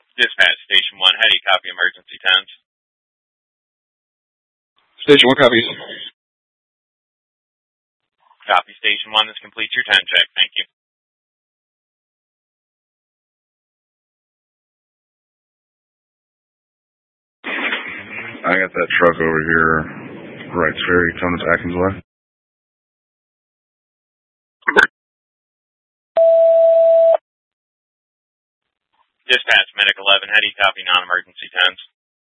Dispatch, Station 1, how do you copy emergency tens? Station 1 copies. Copy, Station 1, this completes your 10 check. Thank you. I got that truck over here, Wrights Ferry, coming to Atkins Way. Dispatch, Medic 11, how do you copy non-emergency tens?